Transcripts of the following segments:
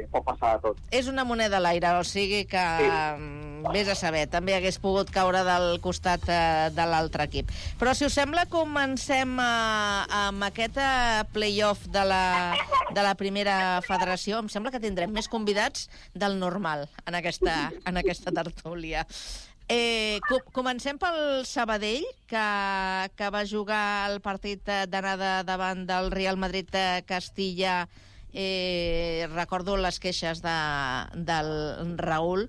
pot passar de tot. És una moneda a l'aire, o sigui que vés a saber, també hagués pogut caure del costat de l'altre equip. Però si us sembla, comencem amb aquest play-off de la primera federació. Em sembla que tindrem més convidats del normal en aquesta tertúlia. Comencem pel Sabadell, que va jugar el partit d'anada davant del Real Madrid de Castilla. Recordo les queixes del Raül.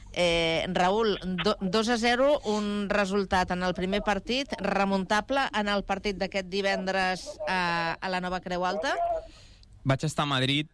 Raül, 2-0, un resultat en el primer partit remuntable en el partit d'aquest divendres a la Nova Creu Alta. Vaig estar a Madrid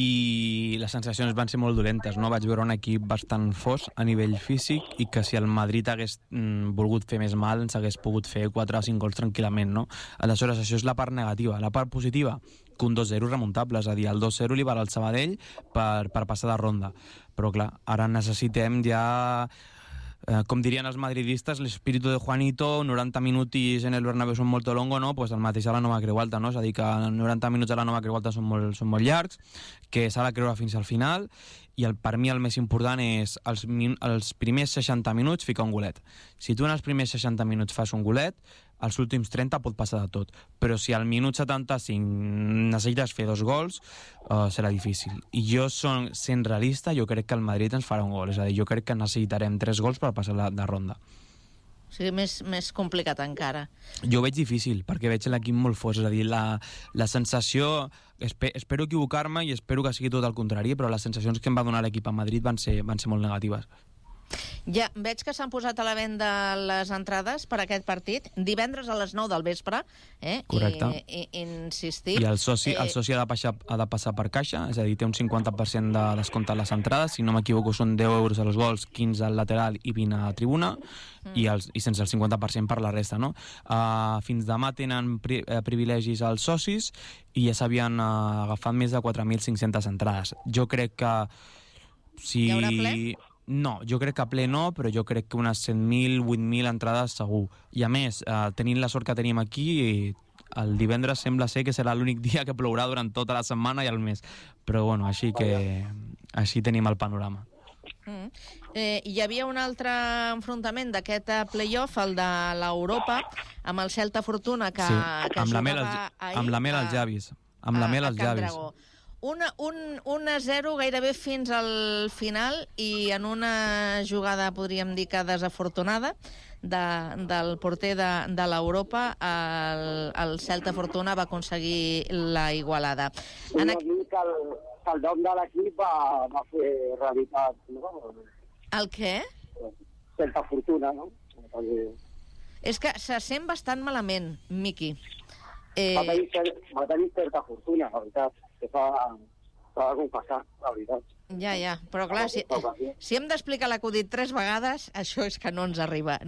i les sensacions van ser molt dolentes, no? Vaig veure un equip bastant fos a nivell físic i que si el Madrid hagués volgut fer més mal ens hagués pogut fer 4 o 5 gols tranquil·lament, no? Aleshores, això és la part negativa. La part positiva, que un 2-0 remuntable, és a dir, el 2-0 li val al Sabadell per passar de ronda. Però clar, ara necessitem ja... com dirien els madridistes, l'espíritu de Juanito, 90 minuts en el Bernabéu són molt longo, no? Pues el mateix a la Nova Creu Alta, no? És a dir, que 90 minuts a la Nova Creu Alta són molt llargs, que s'ha de creure fins al final, i per mi el més important és els primers 60 minuts ficar un golet. Si tu en els primers 60 minuts fas un golet, als últims 30 pot passar de tot, però si al minut 75 necessites fer 2 gols, serà difícil. I jo, sent realista, jo crec que el Madrid ens farà un gol, és a dir, jo crec que necessitarem 3 gols per passar de ronda. O sigui, més complicat encara. Jo ho veig difícil, perquè veig l'equip molt fos, és a dir, la sensació... Espero equivocar-me i espero que sigui tot el contrari, però les sensacions que em va donar l'equip a Madrid van ser molt negatives. Ja, veig que s'han posat a la venda les entrades per aquest partit, divendres a les 9 del vespre. Correcte. Insistim. I el soci ha de passar per caixa, és a dir, té un 50% de descompte a les entrades, si no m'equivoco són 10 euros a los gols, 15 al lateral i 20 a tribuna, i sense el 50% per la resta, no? Fins demà tenen privilegis als socis i ja s'havien agafat més de 4.500 entrades. Jo crec que si... Hi haurà ple? No, jo crec que ple no, però jo crec que unes 7.000, 8.000 entrades segur. I a més, tenint la sort que tenim aquí, el divendres sembla ser que serà l'únic dia que plourà durant tota la setmana i el mes. Però bueno, així tenim el panorama. Hi havia un altre enfrontament d'aquest play-off, el de l'Europa, amb el Celta Fortuna, que jugava ahir amb la Mel als llavis. Amb la Mel als llavis. 1-0 gairebé fins al final, i en una jugada, podríem dir que desafortunada, del porter de l'Europa, el Celta Fortuna va aconseguir la igualada. El nom de l'equip va fer realitat, no? El què? Celta Fortuna, no? És que se sent bastant malament, Miqui. Va tenir certa fortuna, la veritat. Que s'ha de confessar, la veritat. Ja, però clar, si hem d'explicar l'acudit 3 vegades, això és que no ens ha arribat.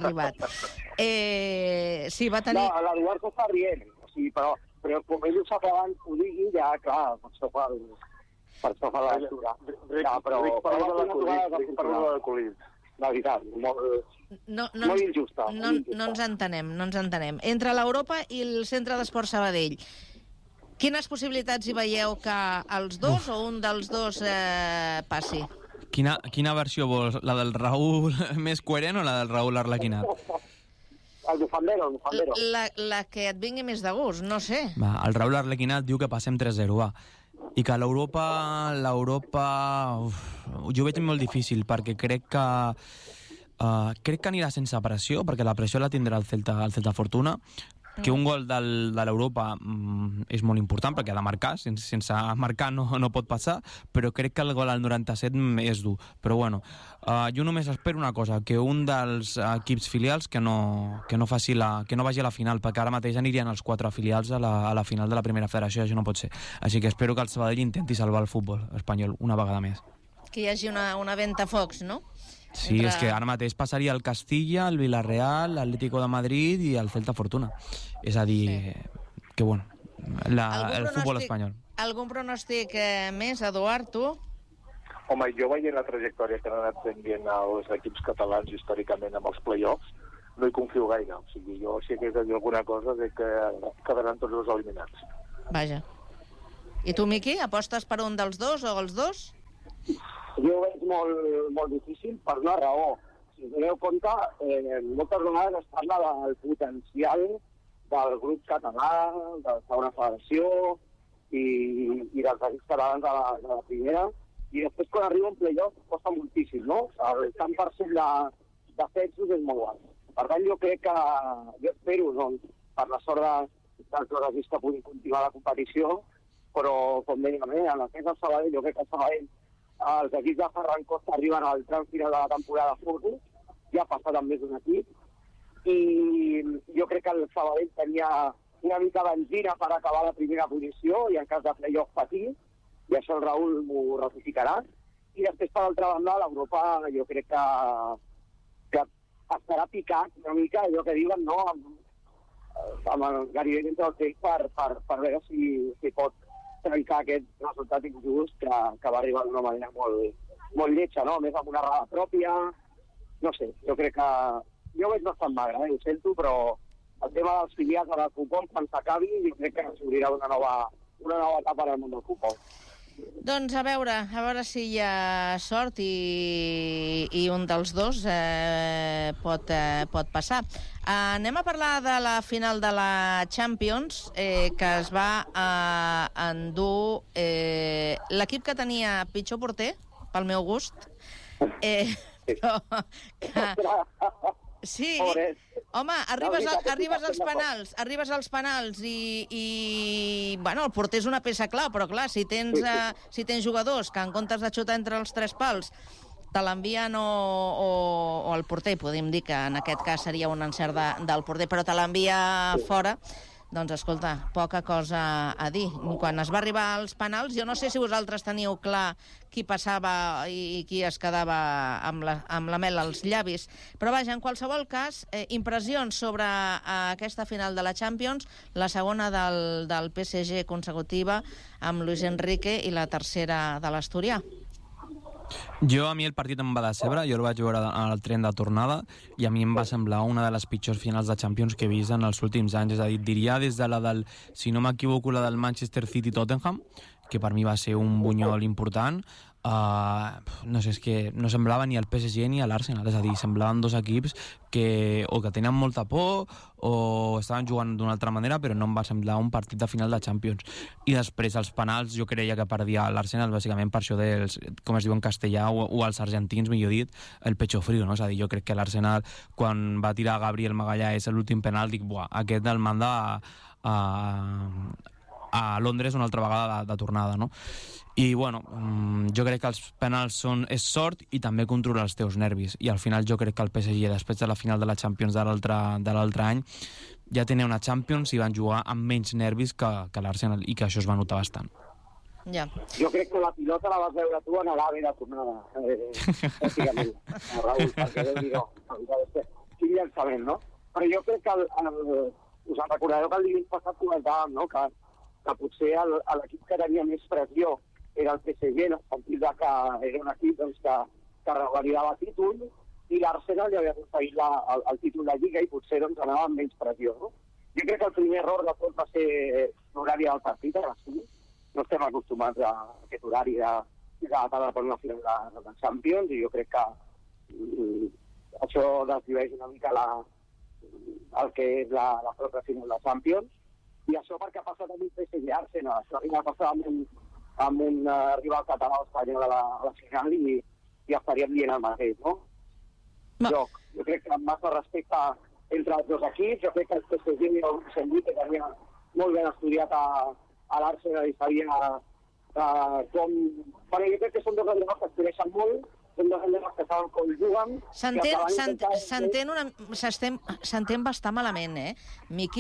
Sí, va tenir... No, l'Eduard s'està rient, o sigui, però com ell ho sap abans, ho digui, ja, clar, per això fa la lectura. Però parla de l'acudit. La veritat, molt injusta. No ens entenem. Entre l'Europa i el Centre d'Esport Sabadell, quines possibilitats hi veieu que els dos o un dels dos passi? Quina versió vols? La del Raül més coherent o la del Raül Arlequinat? El bufandero. La que et vingui més de gust, no sé. Va, el Raül Arlequinat diu que passem 3-0, va. I que l'Europa jo ho veig molt difícil, perquè crec que anirà sense pressió, perquè la pressió la tindrà el Celta Fortuna, que un gol de l'Europa és molt important, perquè ha de marcar, sense marcar no pot passar, però crec que el gol al 97 és dur. Però bueno, jo només espero una cosa, que un dels equips filials que no vagi a la final, perquè ara mateix anirien els 4 filials a la final de la primera federació, això no pot ser. Així que espero que el Sabadell intenti salvar el futbol espanyol una vegada més. Que hi hagi una ventafocs, no? Sí, és que ara mateix passaria el Castilla, el Villarreal, l'Atlético de Madrid i el Celta Fortuna. És a dir, que bueno, el futbol espanyol. Algun pronòstic més, Eduard, tu? Home, jo veient la trajectòria que han anat tenint els equips catalans històricament amb els play-offs, no hi confio gaire. O sigui, jo si hagués de dir alguna cosa de que quedaran tots els eliminats. Vaja. I tu, Miqui, apostes per un dels dos o els dos? Jo ho veig molt difícil per una raó. Si us doneu compte, moltes vegades es parla del potencial del grup català, de la segona federació i dels equips catalans de la primera, i després quan arriba un play-off costa moltíssim, no? El tant per cent de fets és molt alt. Per tant, jo crec que, jo espero, doncs, per la sort dels jugadors que puguin continuar la competició, però, com dèiem, en el cas del Sabadell, jo crec que el Sabadell, els equips de Ferran Costa arriben al tram final de la temporada fort, ja ha passat amb més d'un equip, i jo crec que el Sabadell tenia una mica benzina per acabar la primera posició i en cas de play-off patir, i això el Raül m'ho ratificarà. I després, per l'altra banda, l'Europa jo crec que estarà picat una mica allò que diuen, no?, amb el Garibell entre el temps per veure si pot trencar aquest resultat injust que va arribar d'una manera molt lletja, no? A més, amb una errada pròpia. No sé, jo crec que... Jo ho veig bastant magre, ho sento, però el tema dels filials del futbol, quan s'acabi, jo crec que s'obrirà una nova etapa en el món del futbol. Doncs a veure si hi ha sort i un dels dos pot passar. Anem a parlar de la final de la Champions, que es va endur l'equip que tenia pitjor porter, pel meu gust, però sí, home, arribes als penals i bueno, el porter és una peça clau, però clar, si tens jugadors que en comptes de xutar entre els tres pals te l'envien o el porter, podem dir que en aquest cas seria un encert del porter, però te l'envia fora, doncs escolta, poca cosa a dir. Quan es va arribar als penals, jo no sé si vosaltres teníeu clar qui passava i qui es quedava amb la mel als llavis, però vaja, en qualsevol cas, impressions sobre aquesta final de la Champions, la segona del PSG consecutiva amb Luis Enrique i la tercera de l'Asturià. A mi el partit em va decebre, jo el vaig veure al tren de tornada i a mi em va semblar una de les pitjors finals de Champions que he vist en els últims anys, és a dir, diria des de la del, si no m'equivoco, la del Manchester City-Tottenham, que per mi va ser un bunyol important. No sé, és que no semblava ni el PSG ni l'Arsenal, és a dir, semblaven dos equips que o que tenien molta por o estaven jugant d'una altra manera, però no em va semblar un partit de final de Champions. I després, els penals, jo creia que perdia l'Arsenal bàsicament per això dels, com es diu en castellà, o els argentins, millor dit, el pecho frío, no? És a dir, jo crec que l'Arsenal, quan va tirar Gabriel Magallanes l'últim penal, dic, buah, aquest el manda a Londres una altra vegada de tornada, no? I, bueno, jo crec que els penals és sort i també controlar els teus nervis. I al final jo crec que el PSG, després de la final de la Champions de l'altre any, ja tenia una Champions i van jugar amb menys nervis que l'Arsenal, i que això es va notar bastant. Ja. Jo crec que la pilota la vas veure tu en l'AVE de tornada, pràcticament, Raül, perquè Déu-n'hi-do, quin llançament, no? Però jo crec que us en recordareu que el dilluns passat comentàvem, no?, que potser l'equip que tenia més pressió era el PSG, en el sentit que era un equip doncs, que revalidava títol, i l'Arsenal ja havia aconseguit el títol de Lliga i potser doncs, anava amb menys pressió. No? Jo crec que el primer error de tot va ser l'horari del partit, a les 5. No estem acostumats a aquest horari de la tarda per una final de Champions, i jo crec que això decideix una mica el que és la pròpia final de Champions, i això perquè ha passat amb un PSG Arsenal, això arriba a passar amb un rival català o espanyol a la final i estaríem dient el mateix, no? Jo crec que amb massa respecte entre els dos equips, jo crec que el PSG i el Luis que tenia molt ben estudiat a l'Arsenal i sabia com... Bueno, jo crec que són dos entrenadors que es coneixen molt, són dos entrenadors que saben com juguen... S'entén bastant malament, Miqui,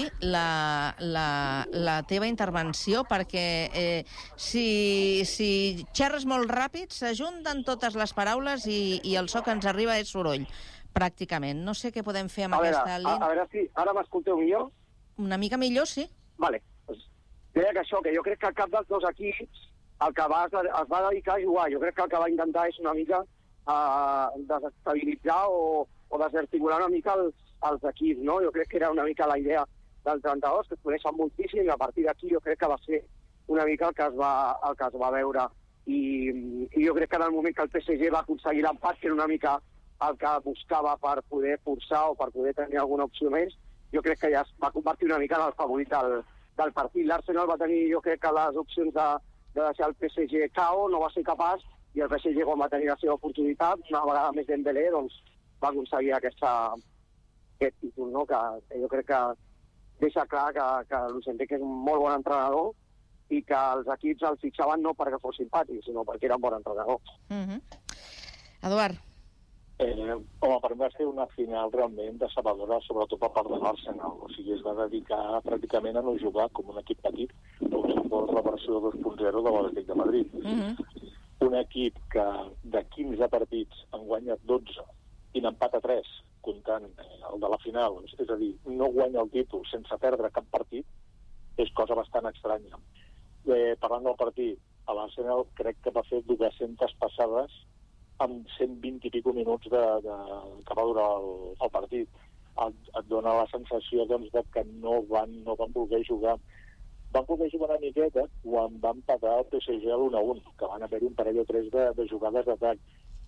la teva intervenció, perquè si xerres molt ràpid, s'ajunten totes les paraules i el so que ens arriba és soroll, pràcticament. No sé què podem fer amb aquesta línia. A veure si ara m'escolteu millor. Una mica millor, sí. Vale. Deia que això, que jo crec que cap dels dos equips el que es va dedicar a jugar. Jo crec que el que va intentar és una mica desestabilitzar o desarticular una mica els equips, no? Jo crec que era una mica la idea dels entrenadors, que es coneixen moltíssim, i a partir d'aquí jo crec que va ser una mica el que es va veure i jo crec que en el moment que el PSG va aconseguir l'empat, que era una mica el que buscava per poder forçar o per poder tenir alguna opció més, jo crec que ja es va convertir una mica en el favorit del partit. L'Arsenal va tenir, jo crec que les opcions de deixar el PSG KO, no va ser capaç, i el PSG, quan va tenir la seva oportunitat, una vegada més Dembélé, doncs va aconseguir aquest títol, no? Que jo crec que deixa clar que Luis Enrique és un molt bon entrenador i que els equips el fixaven no perquè fos simpàtic, sinó perquè era un bon entrenador. Eduard. Home, per mi va ser una final realment decebedora, sobretot per part de l'Arsenal. O sigui, es va dedicar pràcticament a no jugar com un equip petit, com si fos la versió 2.0 de l'Atlètic de Madrid. Un equip que de 15 partits han guanyat 12 i n'empata 3, comptant el de la final. És a dir, no guanya el títol sense perdre cap partit, és cosa bastant estranya. Parlant del partit, a l'Arsenal crec que va fer 200 passades amb 120 i pico minuts que va durar el partit. Et dona la sensació doncs, que no van voler jugar. Van poder jugar una miqueta quan van patar el PSG a l'1-1, que van haver un parell o tres de jugades d'atac.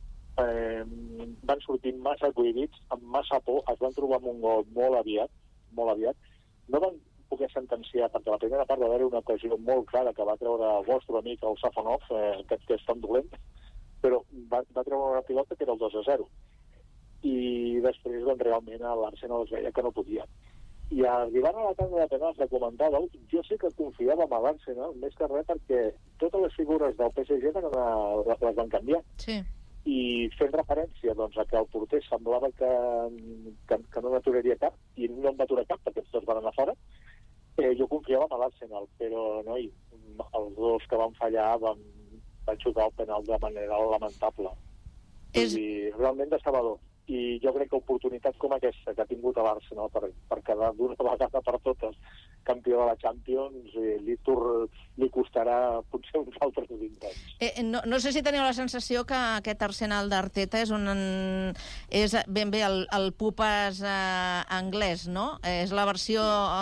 Van sortir massa cohibits, amb massa por, es van trobar amb un gol molt aviat. No van poder sentenciar, perquè la primera part va haver una ocasió molt clara que va treure el vostre amic, el Safonov, que és tan dolent, però va treure una pilota que era el 2-0. I després, doncs, realment, l'Arsenal es veia que no podia. I arribant a la tanda de penals, de comentar-ho, jo sé que confiava en l'Arsenal, més que res perquè totes les figures del PSG les van canviar. Sí. I fent referència doncs, a que el porter semblava que no n'aturaria cap, i no en va aturar cap perquè tots van anar fora, jo confiava en l'Arsenal, però noi, els dos que van fallar van xutar el penal de manera lamentable. I realment decebedor. I jo crec que oportunitat com aquesta que ha tingut l'Arsenal per quedar d'una vegada per totes campió de la Champions li costarà potser uns altres 20 anys. No sé si teniu la sensació que aquest Arsenal d'Arteta és ben bé el Pupas anglès, no? És la versió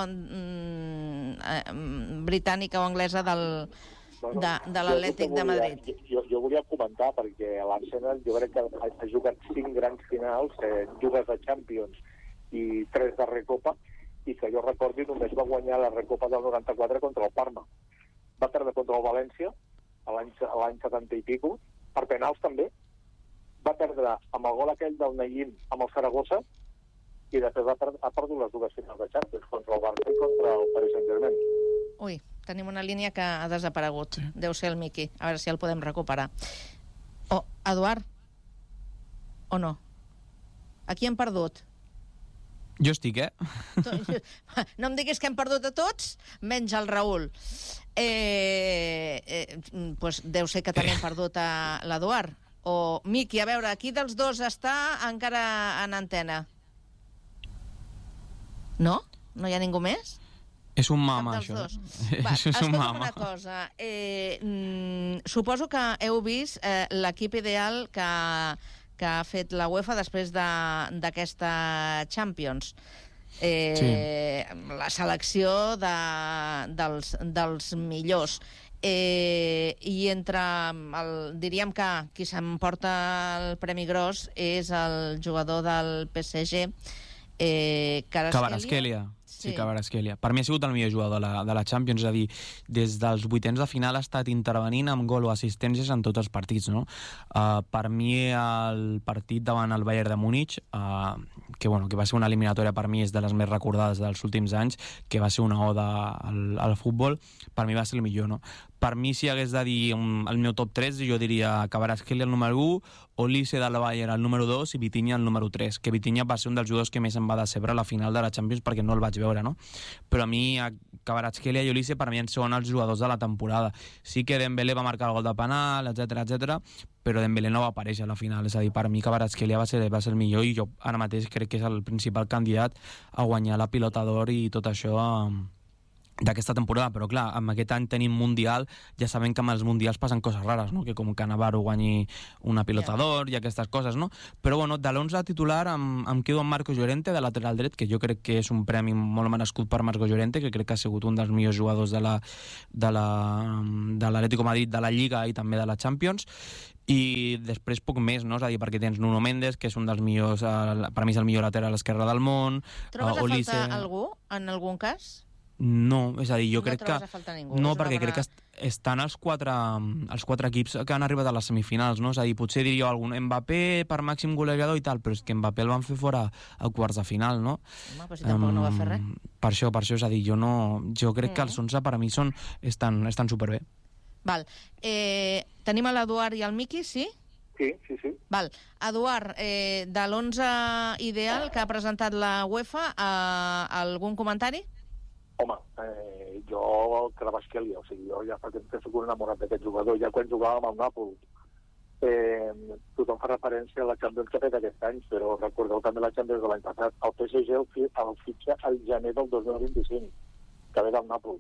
britànica o anglesa de l'Atlètic de Madrid. Jo volia comentar, perquè l'Arsenal jo crec que ha jugat 5 grans finals, 2 de Champions i 3 de Recopa, i que jo recordi només va guanyar la Recopa del 94 contra el Parma. Va perdre contra el València l'any 70 i pico, per penals també. Va perdre amb el gol aquell del Naïm amb el Saragossa, i després ha perdut les 2 finals de Champions, contra el Barça i contra el Paris Saint-Germain. Ui, tenim una línia que ha desaparegut. Deu ser el Miqui. A veure si el podem recuperar. Eduard? O no? Aquí hem perdut. Jo estic, No em diguis que hem perdut a tots, menys el Raül. Pues deu ser que també hem perdut a l'Eduard. O, Miqui, a veure, qui dels dos està encara en antena? No? No hi ha ningú més? És un mama, això. Escolta'm una cosa. Suposo que heu vist l'equip ideal que ha fet la UEFA després d'aquesta Champions. Sí. La selecció dels millors. I entre diríem que qui s'emporta el premi gros és el jugador del PSG, Kvaratskhelia. Sí, Kvaratskhelia. Per mi ha sigut el millor jugador de la Champions, és a dir, des dels vuitens de final ha estat intervenint amb gol o assistències en tots els partits, no? Per mi el partit davant el Bayern de Múnich, que va ser una eliminatòria, per mi és de les més recordades dels últims anys, que va ser una oda al futbol, per mi va ser el millor, no? Per mi, si hagués de dir el meu top 3, jo diria Kvaratskhelia el número 1, Olise del Bayern el número 2 i Vitinha el número 3, que Vitinha va ser un dels jugadors que més em va decebre a la final de la Champions perquè no el vaig veure, no? Però a mi, Kvaratskhelia i Olise, per mi són els jugadors de la temporada. Sí que Dembélé va marcar el gol de penal, etc, però Dembélé no va aparèixer a la final. És a dir, per mi Kvaratskhelia va ser el millor i jo ara mateix crec que és el principal candidat a guanyar la Pilota d'Or i tot això d'aquesta temporada, però clar, amb aquest any tenim Mundial, ja sabem que amb els Mundials passen coses rares, no? Que com que Navarro guanyi una pilota d'or i aquestes coses, no? Però bueno, de l'11 titular em quedo amb Marcos Llorente, de lateral dret, que jo crec que és un premi molt merescut per Marcos Llorente, que crec que ha sigut un dels millors jugadors de l'Atlético Madrid, de la Lliga i també de la Champions, i després poc més, no? És a dir, perquè tens Nuno Méndez, que és un dels millors, per mi és el millor lateral esquerre del món. Trobes a faltar algú, en algun cas? No, és a dir, jo crec que... Ningú, no, perquè crec que estan els quatre equips que han arribat a les semifinals, no? És a dir, potser diria algun Mbappé per màxim golejador i tal, però és que Mbappé el van fer fora a quarts de final, no? Home, però si tampoc no va fer res. Per això, és a dir, jo crec que els 11 per a mi estan superbé. Val. Tenim l'Eduard i el Miqui, sí? Sí. Val. Eduard, de l'11 ideal que ha presentat la UEFA, algun comentari? Home, jo Kvaratskhelia, o sigui, jo ja fa temps que soc un enamorat d'aquest jugador, ja quan jugàvem al Nàpols. Tothom fa referència a la Champions que ha fet aquest any, però recordeu també la Champions de l'any passat. El PSG el fitxa al gener del 2025, que ve del Nàpols.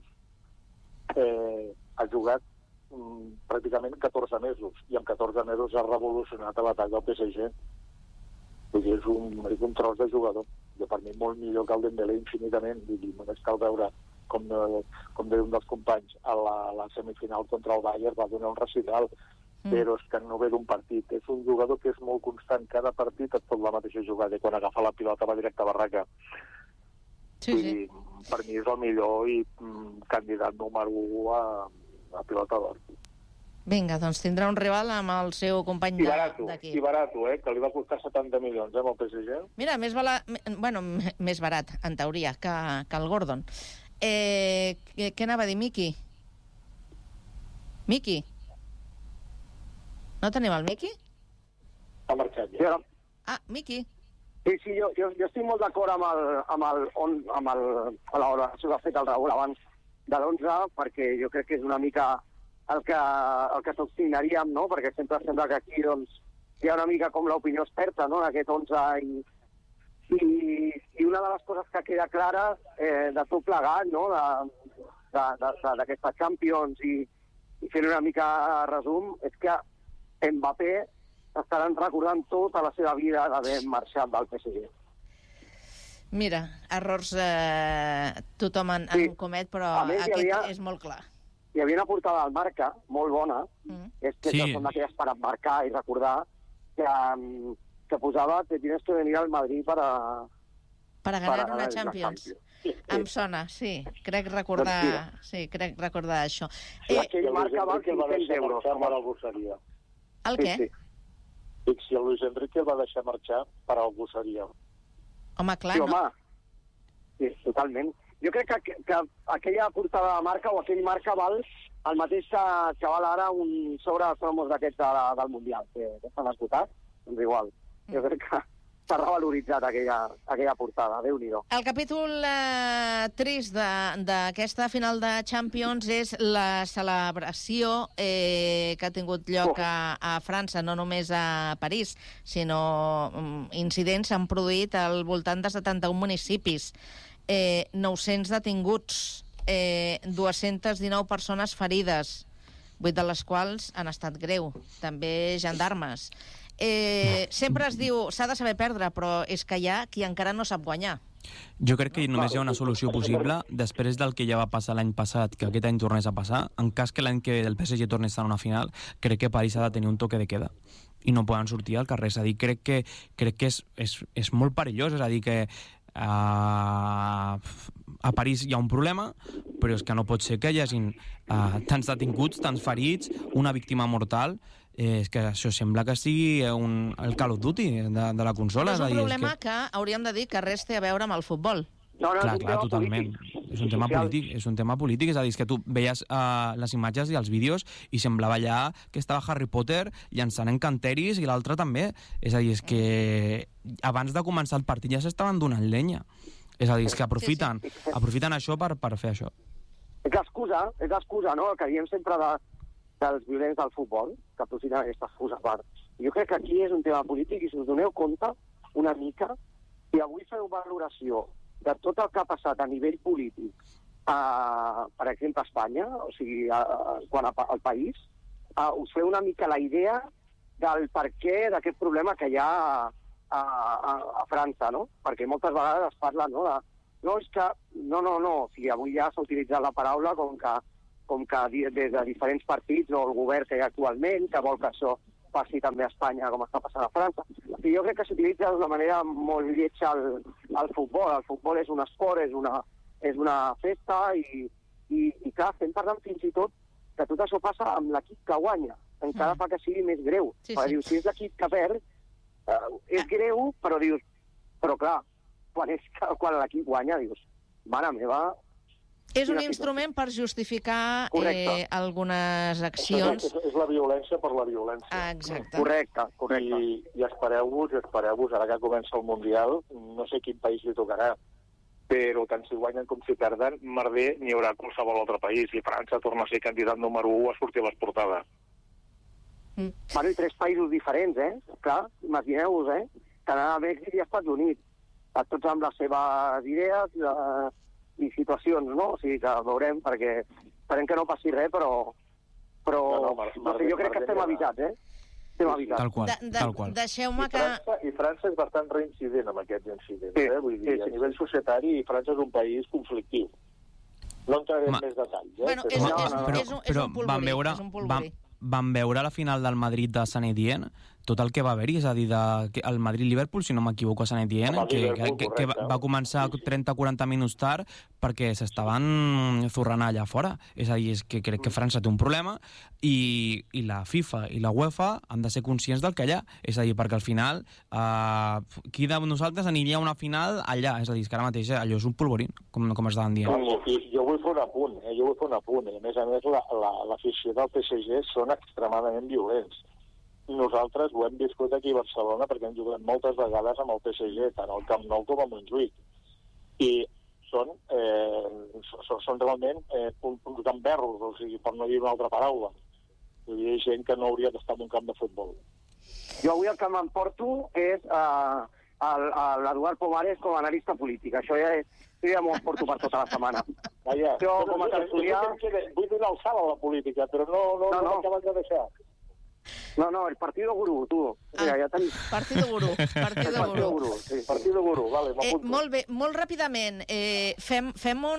Ha jugat pràcticament 14 mesos, i en 14 mesos ha revolucionat l'atac del PSG. Vull dir, és un tros de jugador. Jo per mi molt millor que el Dembélé infinitament. Vull dir, només cal veure com deia un dels companys a la semifinal contra el Bayern va donar un recital, però és que no ve d'un partit. És un jugador que és molt constant. Cada partit et pot la mateixa jugada i quan agafa la pilota va directe a barraca. Sí. Per mi és el millor i candidat número 1 a pilota d'or. Vinga, doncs tindrà un rival amb el seu company d'equip. I barato, que li va costar 70 milions, amb el PSG. Mira, més barat, en teoria, que el Gordon. Què anava a dir, Miqui? Miqui? No tenim el Miqui? Ha marxat ja. Ah, Miqui. Sí, jo estic molt d'acord amb l'oració que ha fet el Raül abans de l'11, perquè jo crec que és una mica el que s'obstinaríem, no? Perquè sempre sembla que aquí doncs, hi ha una mica com l'opinió experta, no?, en aquest 11, i una de les coses que queda clara de tot plegat, no?, d'aquesta Champions i fent una mica resum, és que Mbappé estaran recordant tota la seva vida d'haver marxat del PSG. Mira, errors tothom en comet, però aquest és molt clar. Hi havia una portada al Marca, molt bona, són d'aquelles per embarcar i recordar, que posava que tienes que venir al Madrid para ganar una Champions. Em sona, sí. Crec recordar això. Aquell Marca val 500 euros. El què? Dic, si el Luis Enrique el va deixar marxar per algú seria. Home, clar, no? Sí, totalment. Jo crec que aquella portada de Marca o aquell Marca val el mateix que val ara un sobre de cromos d'aquests del Mundial, que estan esgotats, doncs igual. Jo crec que s'ha revaloritzat aquella portada, Déu-n'hi-do. El capítol trist d'aquesta final de Champions és la celebració que ha tingut lloc a França, no només a París, sinó incidents s'han produït al voltant de 71 municipis. 900 detinguts, 219 persones ferides, 8 de les quals han estat greu, també gendarmes. Sempre es diu, s'ha de saber perdre, però és que hi ha qui encara no sap guanyar. Jo crec que només hi ha una solució possible després del que ja va passar l'any passat, que aquest any tornés a passar. En cas que l'any que el PSG torni a estar en una final, crec que París ha de tenir un toque de queda i no poden sortir al carrer. És a dir, crec que és molt perillós, és a dir, que a París hi ha un problema, però és que no pot ser que hi hagin tants detinguts, tants ferits, una víctima mortal. És que això sembla que sigui el Call of Duty de la consola. Però és un problema que hauríem de dir que res té a veure amb el futbol. Clar, totalment. És un tema polític, és a dir, és que tu veies les imatges i els vídeos i semblava allà que estava Harry Potter llançant encanteris i l'altre també. És a dir, és que abans de començar el partit ja s'estaven donant llenya. És a dir, és que aprofiten això per fer això. És l'excusa, no?, que diem sempre dels violents del futbol, que aprofiten aquesta excusa per... Jo crec que aquí és un tema polític i si us doneu compte una mica, i avui feu valoració de tot el que ha passat a nivell polític per exemple, a Espanya, o sigui, quan al país, us feu una mica la idea del per què d'aquest problema que hi ha a França, no? Perquè moltes vegades es parla, no?, no, és que... No, o sigui, avui ja s'ha utilitzat la paraula com que des de diferents partits o el govern que hi ha actualment, que vol que això passi també a Espanya com està passant a França. O sigui, jo crec que s'utilitza d'una manera molt lletja el futbol. El futbol és un esport, és una festa i clar, estem parlant fins i tot que tot això passa amb l'equip que guanya. Encara fa que sigui més greu. Perquè dius, si és l'equip que perd, és greu, però dius... Però clar, quan l'equip guanya, dius, mare meva... És un instrument per justificar algunes accions. És la violència per la violència. Exacte. Correcte. I espereu-vos, ara que comença el Mundial, no sé quin país li tocarà, però tant si guanyen com si perden, merder n'hi haurà qualsevol altre país, i França torna a ser candidat número 1 a sortir a les portades. Bueno, i 3 països diferents, Clar, imagineu-vos, Canadà, Mèxic i Estats Units. Tots amb les seves idees i situacions, no? O sigui que veurem, perquè esperem que no passi res, però jo crec que estem avisats, Estem avisats. Tal qual. Deixeu-me que... I França és bastant reincident amb aquests incidents, Vull dir, a nivell societari, França és un país conflictiu. No entraré en més detalls, Bueno, és un polvorí. Vam veure la final del Madrid de Sant Etienne, tot el que va haver-hi, és a dir, el Madrid-Liverpool, si no m'equivoco, a Sant Etienne, que va començar 30-40 minuts tard perquè s'estaven zurrant allà fora. És a dir, és que crec que França té un problema i la FIFA i la UEFA han de ser conscients del que hi ha. És a dir, perquè al final, qui de nosaltres aniria a una final allà? És a dir, que ara mateix allò és un polvorín, com estaven dient. Jo vull fer un apunt, A més, l'afició del PSG són extremadament violents. Nosaltres ho hem viscut aquí a Barcelona perquè hem jugat moltes vegades amb el PSG, tant al Camp Nou com a Montjuïc. I són realment uns gamberros, o sigui, per no dir una altra paraula. Vull dir, gent que no hauria d'estar en un camp de futbol. Jo avui el que m'emporto és l'Eduard Pomares com a analista polític. Això ja m'ho emporto per tota la setmana. Jo, com a tertulià... Vull donar el salt a la política, però no m'acabes de deixar. No, el Partido Gurú, tu. Ja tenim... Partido Gurú. Sí. Partido Gurú, vale, m'apunto. Molt bé, molt ràpidament. Fem un...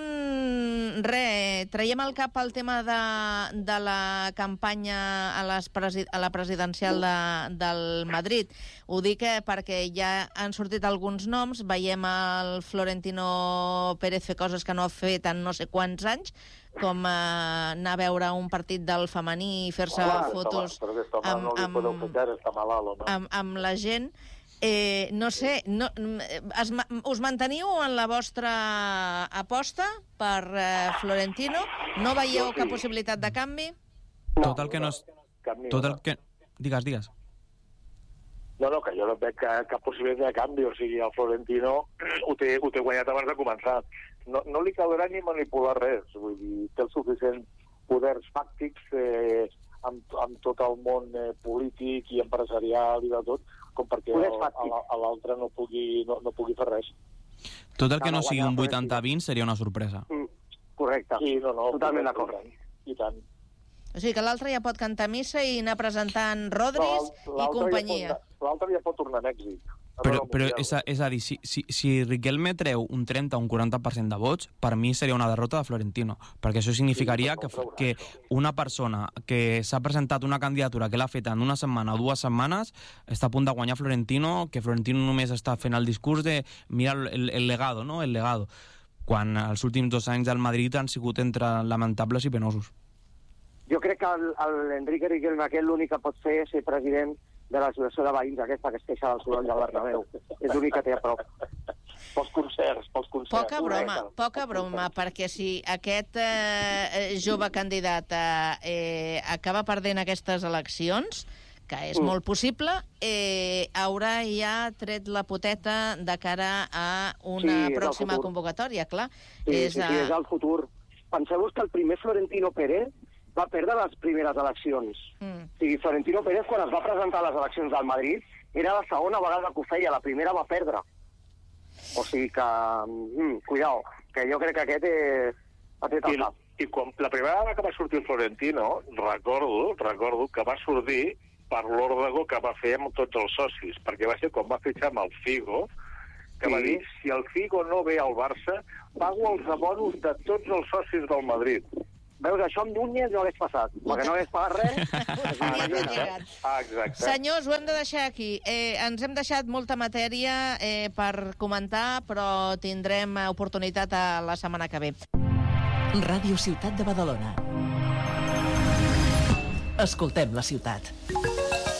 traiem al cap el tema de la campanya a la presidencial del Madrid. Ho dic perquè ja han sortit alguns noms, veiem el Florentino Pérez fer coses que no ha fet en no sé quants anys, com anar a veure un partit del femení i fer-se fotos amb la gent. No sé, us manteniu en la vostra aposta per Florentino? No veieu cap possibilitat de canvi? Tot el que no és... Digues. No, que jo no veig cap possibilitat de canvi. O sigui, el Florentino ho té guanyat abans de començar. No li caldrà ni manipular res. Vull dir, té els suficients poders fàctics amb tot el món polític i empresarial i de tot, com perquè l'altre no pugui fer res. Tot el que no sigui un 80-20 seria una sorpresa. Correcte. Sí, totalment d'acord. I tant. O sigui que l'altre ja pot cantar missa i anar presentant Rodris i companyia. L'altre ja pot tornar a Mèxic. Però és a dir, si Riquelme treu un 30 o un 40% de vots, per mi seria una derrota de Florentino, perquè això significaria que una persona que s'ha presentat una candidatura que l'ha fet en una setmana o 2 setmanes està a punt de guanyar Florentino, que Florentino només està fent el discurs de mira el legado, no? El legado, quan els últims 2 anys del Madrid han sigut entre lamentables i penosos. Jo crec que l'Enrique Riquelme aquest l'únic que pot fer és ser president de l'associació de veïns aquesta que es queixa del soroll del Bernabéu. És l'únic que té a prop. Pels concerts. Poca broma, perquè si aquest jove candidat acaba perdent aquestes eleccions, que és molt possible, haurà ja tret la poteta de cara a una pròxima convocatòria, clar. Sí, és el futur. Penseu-vos que el primer Florentino Pérez va perdre les primeres eleccions. O sigui, Florentino Pérez, quan es va presentar a les eleccions del Madrid, era la segona vegada que ho feia, la primera va perdre. O sigui que, cuidao, que jo crec que aquest Ha fet el cap. I quan la primera vegada que va sortir el Florentino, recordo que va sortir per l'òrdego que va fer amb tots els socis, perquè va ser quan va fitxar amb el Figo, que va dir, si el Figo no ve al Barça, pago els abonos de tots els socis del Madrid. Veus, això amb Núñez no hagués passat, perquè no hagués pagat res. Exacte. Senyors, ho hem de deixar aquí. Ens hem deixat molta matèria per comentar, però tindrem oportunitat a la setmana que ve. Ràdio Ciutat de Badalona. Escoltem la ciutat.